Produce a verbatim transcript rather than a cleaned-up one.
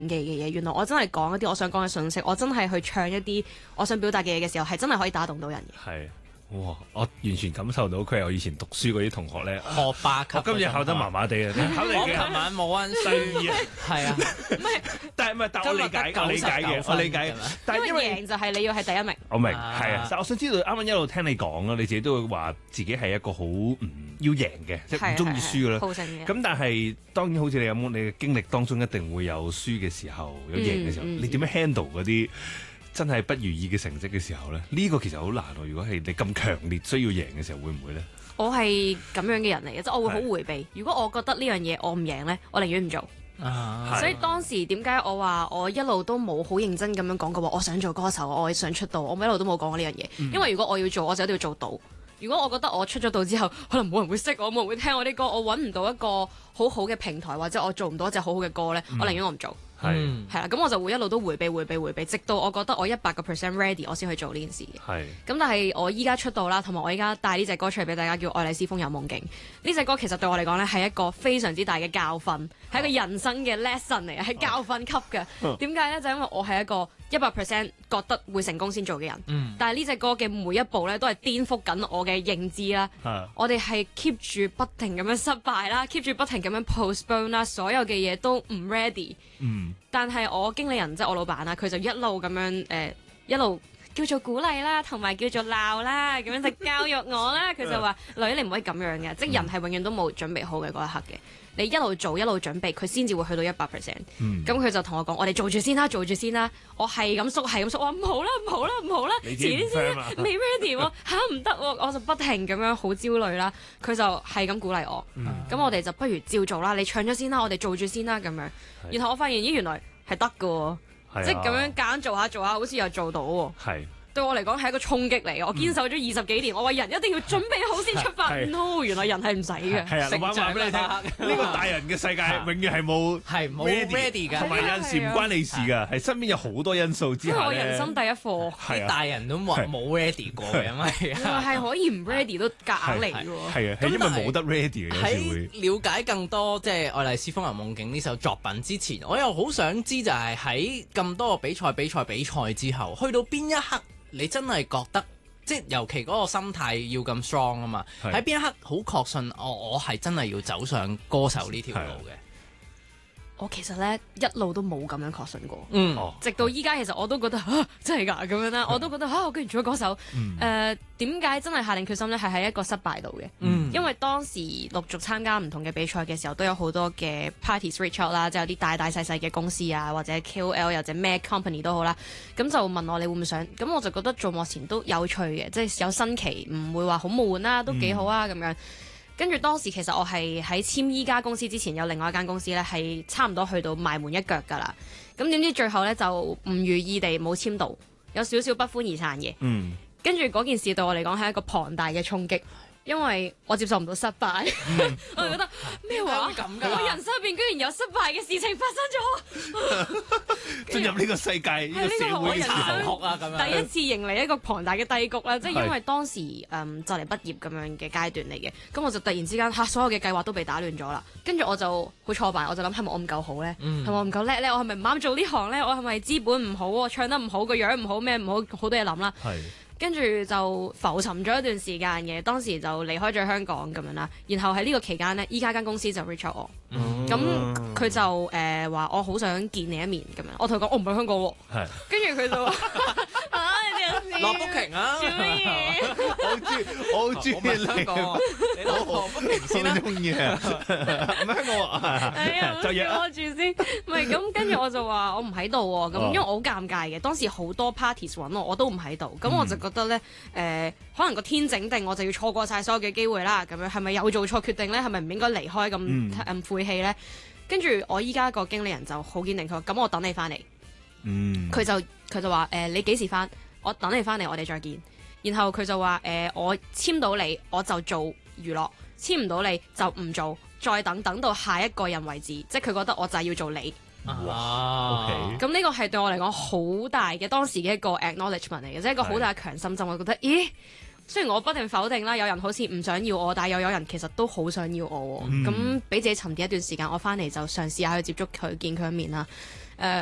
嘅嘢，原來我真係講一啲我想講嘅信息，我真係去唱一啲我想表達嘅嘢嘅時候，係真係可以打動到人嘅。 係。哇！我完全感受到佢係我以前讀書嗰啲同學咧， 學霸級。 我今日考得麻麻地啊！考你我嘅琴晚冇温書啊，係啊， 唔係，但係唔係，但我理解，我理解嘅，我理解。但係因為贏就係你要係第一名。 我明啊係啊，但我想知道啱啱一路聽你講啦，你自己都會話自己係一個好唔要贏嘅，即係唔中意輸噶啦。 好勝嘅。 咁但係當然好似你咁，你嘅經歷當中一定會有輸嘅時候，有贏嘅時候， 嗯嗯、 你點樣 handle 嗰啲真係不如意嘅成績嘅時候咧？呢、這個其實好難喎。如果係你咁強烈需要贏嘅時候，會唔會咧？ 我係咁樣嘅人嚟嘅，即係我會好迴避。如果我覺得呢樣嘢我唔贏咧，我寧願唔做。 啊、 所以當時點解我話我一路都冇好認真咁樣講過話，我想做歌手，我想出道，我一路都冇講過呢樣嘢。嗯、因為如果我要做，我就一定要做到。如果我覺得我出咗道之後，可能冇人會識我，冇人會聽我啲歌，我揾唔到一個好好嘅平台，或者我做唔到一隻好好嘅歌咧，嗯、我寧願我唔做。 係係啦，咁我就會一路都迴避迴避迴避，直到我覺得我一百個 percent ready，我先去做呢件事嘅。係。咁但係我依家出道啦，同埋我依家帶呢隻歌出嚟俾大家，叫《愛麗絲風有夢境》。呢隻歌其實對我嚟講咧係一個非常之大嘅教訓，係一個人生嘅 lesson 嚟嘅，係教訓級嘅。點解咧？就因為我係一個一百 percent 覺得會成功先做嘅人。嗯、但係呢隻歌嘅每一步咧，都係顛覆緊我嘅認知啦。啊、我哋係 keep 住不停咁樣失敗啦，keep 住不停咁樣 postpone 啦，所有嘅嘢都唔 ready。嗯。但係我經理人即係我老闆啦，佢就一路咁樣誒、呃，一路叫做鼓勵啦，同埋叫做鬧啦，咁樣就教育我啦。佢就話：女，你唔可以咁樣嘅，即係人係永遠都冇準備好嘅嗰一刻嘅。你一路做一路準備，佢先至會去到一百 percent。咁佢就同我講：我哋做住先啦，做住先啦。我係咁縮，係咁縮。我話唔好啦，唔好啦，唔好啦，遲啲先啦，未 ready 喎嚇唔得喎。我就不停咁樣好焦慮啦。佢就係咁鼓勵我。咁、嗯、我哋就不如照做啦。你唱咗先啦，我哋做住先啦咁樣。然後我發現咦，原來係得㗎喎，啊、即係咁樣夾硬做下做下，好似又做到喎。係。對我嚟講係一個衝擊嚟嘅，我堅守咗二十幾年，我話人一定要準備好先出發。No， 原來人係唔使嘅。係啊，老闆話俾你聽，呢個大人嘅世界永遠係冇係冇 ready 㗎， 同埋有陣時唔關你事㗎，係身邊有好多因素之下咧。 我人生第一課， 啲大人都冇冇 ready 過嘅，因為原來係可以唔 ready 都夾硬嚟㗎喎。 係啊，係因為冇得 ready 嘅。 喺了解更多即係《愛麗絲風遊夢境》呢首作品之前，我又好想知就係喺咁多個比賽、比賽、比賽之後，去到邊一刻？你真係覺得，即係尤其嗰個心態要咁 strong 啊嘛，喺邊一刻好確信，哦，我係真係要走上歌手呢條路嘅。 我其實咧一路都冇咁樣確信過， 嗯， 直到依家其實我都覺得啊真係㗎咁樣啦，我都覺得啊我居然做咗歌手，誒點解真係下定決心咧？係喺一個失敗度嘅，嗯、因為當時陸續參加唔同嘅比賽嘅時候，都有好多嘅 parties reach out 啦，即係有啲大大細細嘅公司啊，或者 K O L 或者咩 company 都好啦，咁就問我你會唔會想？咁我就覺得做幕前都有趣嘅，即係有新奇，唔會話好悶啦，都幾好啊咁、嗯、樣。跟住當時其實我係喺簽依家公司之前，有另外一間公司咧係差唔多去到埋門一腳㗎啦。咁點知最後咧就唔如意地冇簽到，有少少不歡而散嘅。嗯。跟住嗰件事對我嚟講係一個龐大嘅衝擊。因為我接受唔到失敗，嗯、我就覺得咩話？我人生入邊居然有失敗嘅事情發生咗， 進入呢個世界呢個社會嘅殘酷啊！咁樣第一次迎嚟一個龐大嘅低谷啦，即係因為當時誒、嗯、就嚟畢業咁樣嘅階段嚟嘅，咁我就突然之間嚇所有嘅計劃都被打亂咗啦，跟住我就好挫敗，我就諗係咪我唔夠好咧？係咪、嗯、我唔夠叻咧？我係咪唔啱做呢行咧？我係咪資本唔好？我唱得唔好，個樣唔好，咩唔好，好多嘢諗啦。跟住就浮沉咗一段時間嘅，當時就離開咗香港咁樣啦。然後喺呢個期間呢，依家間公司就 reach out 我，咁佢、嗯、就誒話、呃、我好想見你一面咁樣。我同佢講我唔喺香港喎，跟住佢就話啊你落 booking 啊， 我好中意我好中意你香港，你落 booking 先啦，中意啊，唔喺香港啊， 係啊，就約我住先。唔係咁，跟住我就話我唔喺度喎，咁因為我好尷尬嘅，當時好多 parties 揾我，我都唔喺度，咁我就覺得咧，誒、呃，可能個天整定，我就要錯過晒所有嘅機會啦。咁樣係咪有做錯決定咧？係咪唔應該離開咁咁晦氣咧？跟住我依家個經理人就好堅定，佢話：咁我等你翻嚟。嗯，佢就佢就話：誒、呃，你幾時翻？我等你翻嚟，我哋再見。然後佢就話：誒、呃，我簽到你，我就做娛樂；簽唔到你就唔做，再等等到下一個人為止。即係佢覺得我就係要做你。 哇！OK，咁呢個係對我嚟講好大嘅當時嘅一個 acknowledgement 嚟嘅，即係一個好大嘅強心針。我覺得，咦，雖然我不定否定啦，有人好似唔想要我，但係又有人其實都好想要我。咁俾、嗯、自己沉澱一段時間，我翻嚟就嘗試下去接觸佢，見佢一面啦。